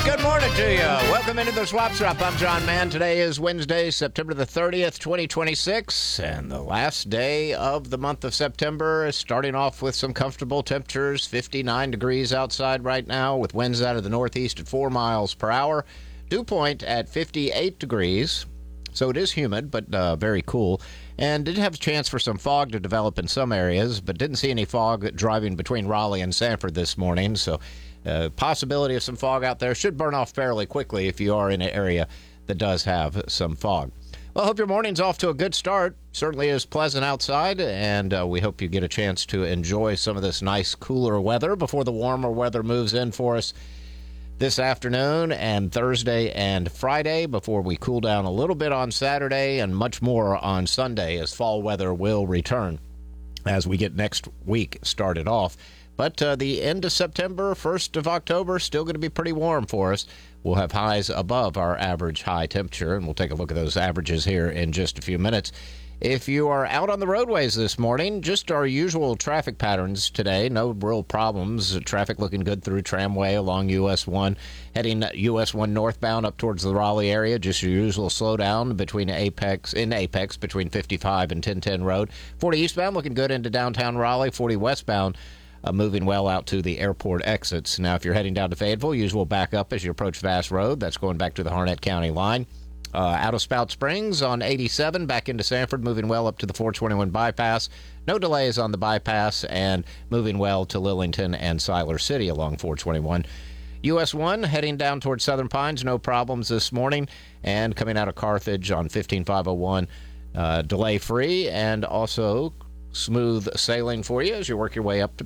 Good morning to you. Welcome into the Swap Shop. I'm John Mann. Today is Wednesday, September the 30th, 2026, and the last day of the month of September is starting off with some comfortable temperatures, 59 degrees outside right now, with winds out of the northeast at 4 miles per hour. Dew point at 58 degrees, so it is humid, but very cool. And did have a chance for some fog to develop in some areas, but didn't see any fog driving between Raleigh and Sanford this morning, so possibility of some fog out there should burn off fairly quickly if you are in an area that does have some fog. Well, I hope your morning's off to a good start. Certainly is pleasant outside, and we hope you get a chance to enjoy some of this nice, cooler weather before the warmer weather moves in for us this afternoon and Thursday and Friday, before we cool down a little bit on Saturday and much more on Sunday, as fall weather will return as we get next week started off. But the end of September, 1st of October, still going to be pretty warm for us. We'll have highs above our average high temperature, and we'll take a look at those averages here in just a few minutes. If you are out on the roadways this morning, just our usual traffic patterns today. No real problems. Traffic looking good through Tramway along US 1, heading US 1 northbound up towards the Raleigh area. Just your usual slowdown between Apex between 55 and 1010 Road. 40 eastbound looking good into downtown Raleigh. 40 westbound moving well out to the airport exits. Now, if you're heading down to Fayetteville, usual backup as you approach Vass Road. That's going back to the Harnett County line. Out of Spout Springs on 87, back into Sanford, moving well up to the 421 bypass. No delays on the bypass, and moving well to Lillington and Siler City along 421. US 1 heading down towards Southern Pines, no problems this morning. And coming out of Carthage on 15501, delay-free, and also smooth sailing for you as you work your way up to